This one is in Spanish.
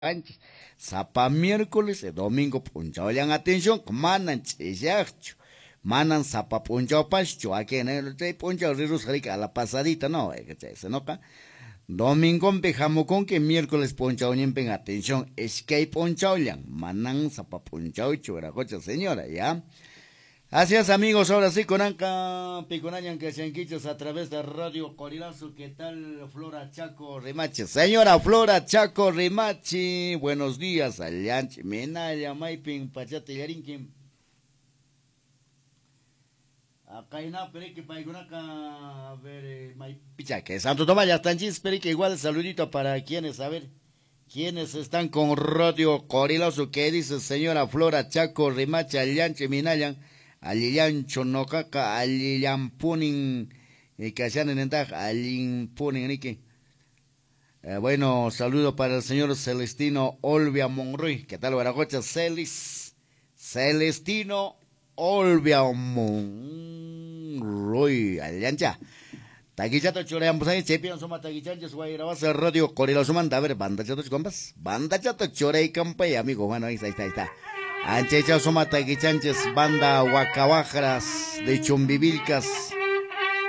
antes. Sapa miércoles y domingo punchaoyan atención, manan chillacho. Manan sapa punchao pacho, aquí en el punchao rirus rica a la pasadita, no, que se noca. Domingo empejamos con que miércoles ponchao ñempen atención, es que hay ponchao yan, manan zapa ponchao churacocha señora, ¿ya? Así es amigos, ahora sí con Anca Piconayan que se enquichos a través de Radio Corilazo, ¿qué tal Flora Chaco Rimachi? Señora Flora Chaco Rimachi, buenos días, Alianchi, Menaya, Maipin, Pachate, Yarinkin. Acá hay nada, pero que para a ver, Picha, que Santo Tomás ya están chis, pero que igual saludito para quienes, a ver, quienes están con Radio Corilazo, ¿qué dice señora Flora Chaco Rimachi, Alianchi, Minayan? Alillan chonocaca, alillan punin, que hacían en entaj, alillan punin, Niki. Bueno, saludo para el señor Celestino Olvia Monroy. ¿Qué tal, Baracocha? Celestino Olvia Monroy. Aliancha. Taquichato choreamos ahí, chepian soma taquichanches, guayrabas, radio Corilazo manda, a ver, banda chato compas. Banda chato chore y campay, amigo. Bueno, ahí está. Anchecha Somata Guichanches, banda Huacabajras de Chumbivilcas,